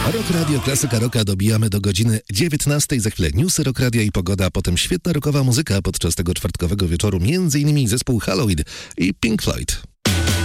Rock Radio, klasyka rocka, dobijamy do godziny 19. Za chwilę newsy Rock Radia i pogoda, a potem świetna rockowa muzyka podczas tego czwartkowego wieczoru, m.in. zespół Halloween i Pink Floyd.